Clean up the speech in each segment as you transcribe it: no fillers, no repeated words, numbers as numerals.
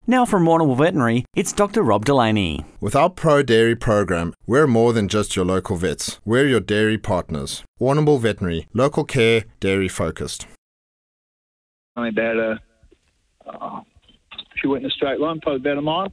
Now from Warrnambool Veterinary, it's Dr. Rob Delaney. With our Pro Dairy program, we're more than just your local vets. We're your dairy partners. Warrnambool Veterinary, local care, dairy focused. Only about if you went in a straight line, probably about a mile.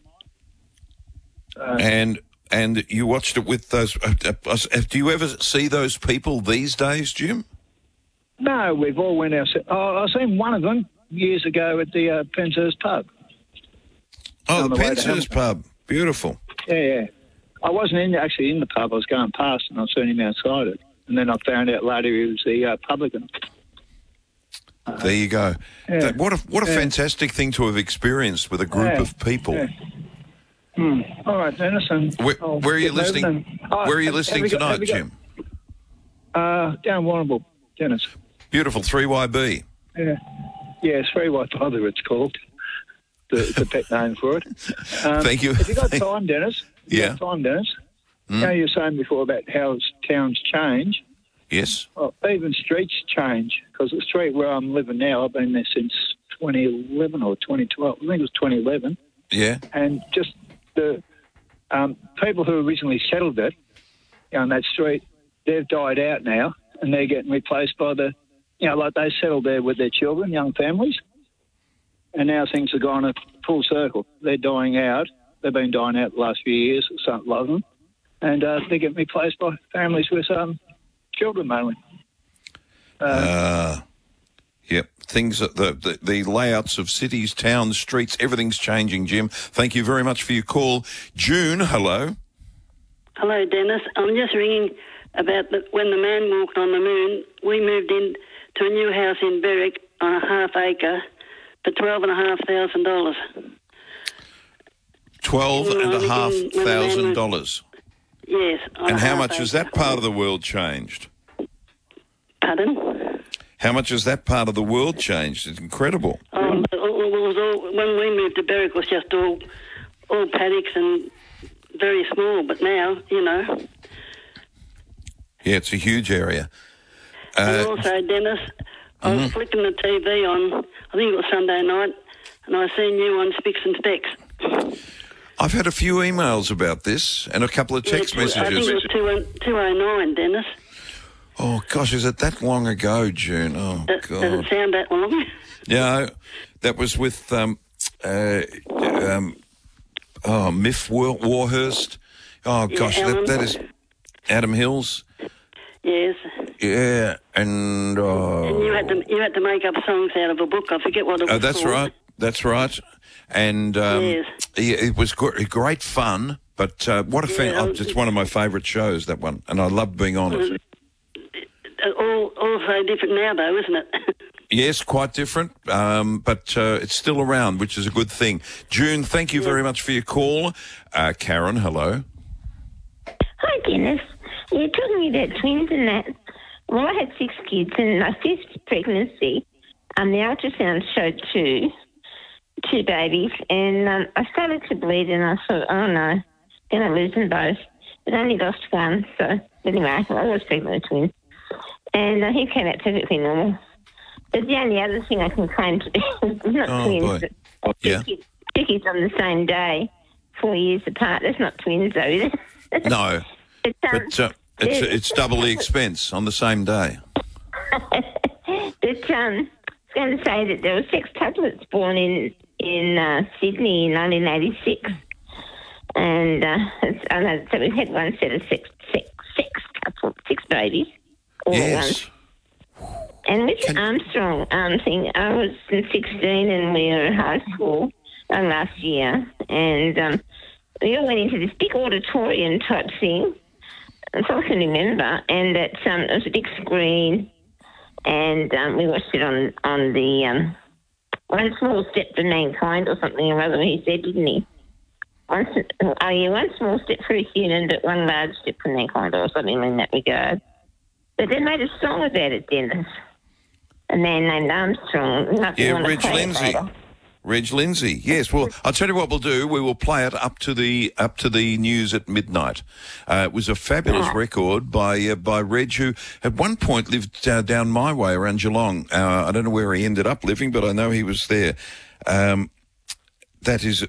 And you watched it with those. Do you ever see those people these days, Jim? No, we've all went ourselves. I seen one of them years ago at the Penshurst pub. Oh, the Penshurst pub. Beautiful. Yeah. I wasn't actually in the pub. I was going past and I seen him outside it. And then I found out later he was the publican. There you go. Yeah. What a fantastic thing to have experienced with a group of people. Yeah. All right, Dennis. Where are you listening? Where are you listening tonight, Jim? Down Warrnambool, Dennis. Beautiful, 3YB. Yeah, 3Y Father it's called. The pet name for it. Thank you. If you got time, Dennis. You know, you were saying before about how towns change. Yes. Well, even streets change, because the street where I'm living now, I've been there since 2011 or 2012. I think it was 2011. Yeah. And just the people who originally settled it on that street, they've died out now, and they're getting replaced by like they settled there with their children, young families. And now things have gone a full circle. They're dying out. They've been dying out the last few years, a lot of them. And they're getting replaced by families with children mainly. Yep. Things, the layouts of cities, towns, streets, everything's changing, Jim. Thank you very much for your call. June, hello. Hello, Dennis. I'm just ringing about when the man walked on the moon. We moved in to a new house in Berwick on a half acre for $12,500. $12,500. Yes. And how much has that part of the world changed? Pardon? How much has that part of the world changed? It's incredible. When we moved to Berwick, it was just all paddocks and very small. But now, Yeah, it's a huge area. And also, Dennis, I was flicking the TV on, I think it was Sunday night, and I seen you on Spicks and Specks. I've had a few emails about this and a couple of text messages. I think it was 209, Dennis. Oh, gosh, is it that long ago, June? Oh, God. Does it sound that long? Yeah, that was with Miff Warhurst. Oh, gosh, that is Adam Hills. Yes. Yeah, and you had to make up songs out of a book. I forget what it was. That's called. right. That's right. And it was great fun. But what a fan! It's one of my favourite shows, that one, and I loved being on it. All so different now, though, isn't it? Yes, quite different, but it's still around, which is a good thing. June, thank you very much for your call. Karen, hello. Hi, Dennis. You're talking about twins and that. Well, I had 6 kids, and my 5th pregnancy, the ultrasound showed two babies, and I started to bleed, and I thought, oh no, going to lose them both. But I only lost one, so anyway, I was pregnant with twins. And he came out perfectly normal. But the only other thing I can claim to be not twins, but two kids on the same day, 4 years apart. That's not twins, though, is it? No, but it's double the expense on the same day. But I was going to say that there were 6 tuplets born in Sydney in 1986. And so we had one set of six babies. Yes. And with the Armstrong thing, I was in 16 and we were at high school last year. And we all went into this big auditorium type thing. So I can remember. And it was a big screen. And we watched it on the One Small Step for Mankind or something or other, he said, didn't he? One small step for a human, but one large step for mankind, or something in that regard. But they made a song about it, Dennis. A man named Armstrong. Reg Lindsay. Reg Lindsay. Yes. Well, I'll tell you what we'll do. We will play it up to the news at midnight. It was a fabulous record by Reg, who at one point lived down my way around Geelong. I don't know where he ended up living, but I know he was there. That is